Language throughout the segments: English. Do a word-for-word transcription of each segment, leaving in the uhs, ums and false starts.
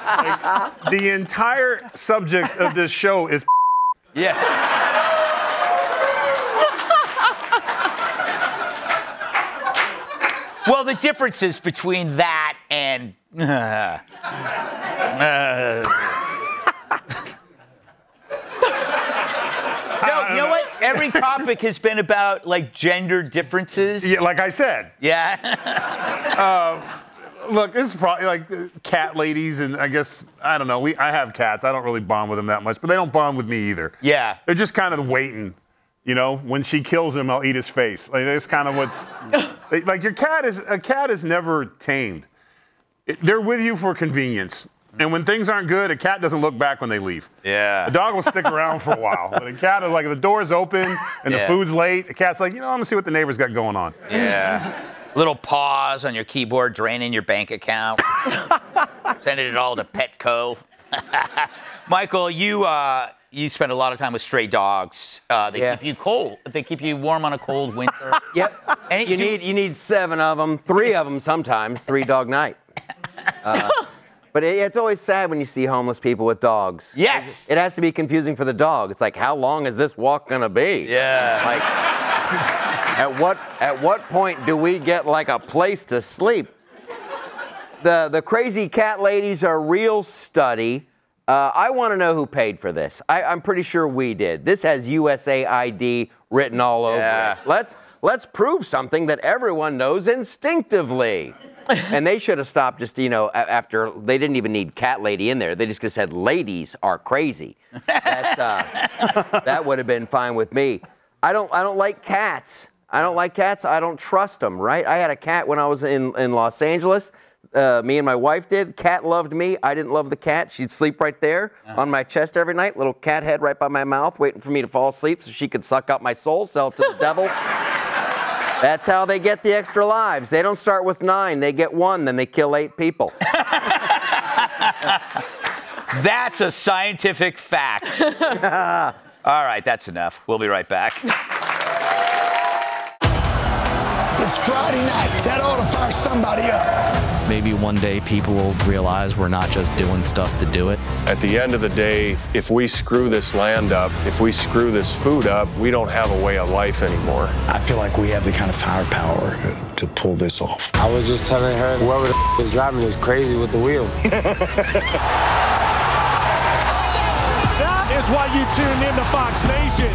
Like, the entire subject of this show is Yeah. Well, the differences between that and... Uh, uh, no, you know what? Every topic has been about, like, gender differences. Yeah, like I said. Yeah. uh, look, this is probably like uh, cat ladies, and I guess, I don't know, we I have cats. I don't really bond with them that much, but they don't bond with me either. Yeah. They're just kind of waiting. You know, when she kills him, I'll eat his face. Like, that's kind of what's... like, your cat is... A cat is never tamed. It, they're with you for convenience. And when things aren't good, a cat doesn't look back when they leave. Yeah. A dog will stick around for a while. But a cat is like, if the door's open and Yeah. the food's late, the cat's like, you know, I'm going to see what the neighbor's got going on. Yeah. Little pause on your keyboard, draining your bank account. Sending it all to Petco. Michael, you... Uh, You spend a lot of time with stray dogs. Uh, they Yeah. keep you cold. They keep you warm on a cold winter. Yep. And You do- need you need seven of them, three of them sometimes, three dog night. Uh, but it, it's always sad when you see homeless people with dogs. Yes. It has to be confusing for the dog. It's like, how long is this walk gonna be? Yeah. Like, at what at what point do we get like a place to sleep? The the crazy cat ladies are a real study. Uh, I want to know who paid for this. I, I'm pretty sure we did. This has U S A I D written all over Yeah. it. Let's let's prove something that everyone knows instinctively. And they should have stopped just, you know, a- after they didn't even need cat lady in there. They just could have said ladies are crazy. That's uh, that would have been fine with me. I don't I don't like cats. I don't like cats. I don't trust them, right? I had a cat when I was in, in Los Angeles. Uh, me and my wife did. Cat loved me. I didn't love the cat. She'd sleep right there uh-huh. on my chest every night. Little cat head right by my mouth, waiting for me to fall asleep so she could suck out my soul, sell it to the devil. That's how they get the extra lives. They don't start with nine. They get one, then they kill eight people. That's a scientific fact. All right, that's enough. We'll be right back. It's Friday night. That ought to fire somebody up. Maybe one day people will realize we're not just doing stuff to do it. At the end of the day, if we screw this land up, if we screw this food up, we don't have a way of life anymore. I feel like we have the kind of firepower to pull this off. I was just telling her, whoever the f- is driving is crazy with the wheel. That is why you tuned into Fox Nation.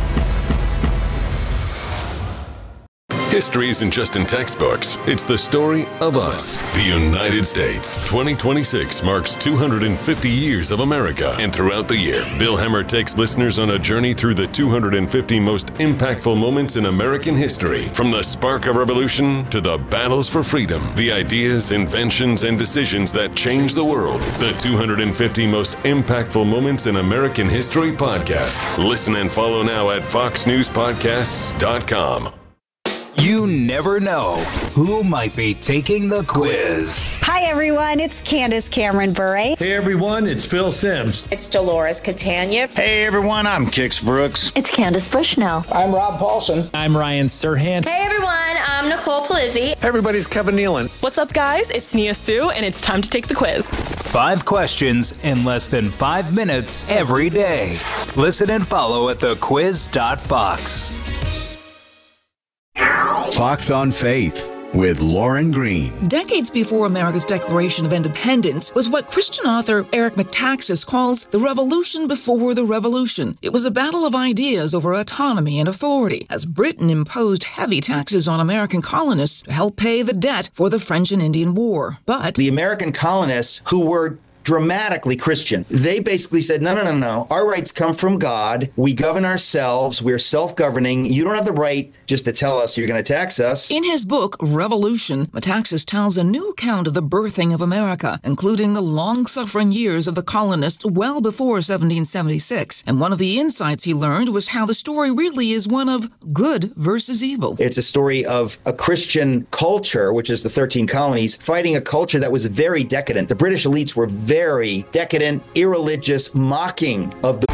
History isn't just in textbooks. It's the story of us. The United States. twenty twenty-six marks two hundred fifty years of America. And throughout the year, Bill Hemmer takes listeners on a journey through the two hundred fifty most impactful moments in American history. From the spark of revolution to the battles for freedom. The ideas, inventions, and decisions that changed the world. The two hundred fifty most impactful moments in American history podcast. Listen and follow now at fox news podcasts dot com. You never know who might be taking the quiz. Hi, everyone. It's Candace Cameron Bure. Hey, everyone. It's Phil Sims. It's Dolores Catania. Hey, everyone. I'm Kix Brooks. It's Candace Bushnell. I'm Rob Paulson. I'm Ryan Serhant. Hey, everyone. I'm Nicole Palizzi. Hey, everybody. It's Kevin Nealon. What's up, guys? It's Nia Sue, and it's time to take the quiz. Five questions in less than five minutes every day. Listen and follow at the quiz dot fox. Fox on Faith with Lauren Green. Decades before America's Declaration of Independence was what Christian author Eric Metaxas calls the revolution before the revolution. It was a battle of ideas over autonomy and authority, as Britain imposed heavy taxes on American colonists to help pay the debt for the French and Indian War. But the American colonists, who were dramatically Christian, they basically said, no, no, no, no. Our rights come from God. We govern ourselves. We're self-governing. You don't have the right just to tell us you're going to tax us. In his book, Revolution, Metaxas tells a new account of the birthing of America, including the long-suffering years of the colonists well before seventeen seventy-six. And one of the insights he learned was how the story really is one of good versus evil. It's a story of a Christian culture, which is the thirteen colonies, fighting a culture that was very decadent. The British elites were very decadent, irreligious, mocking of the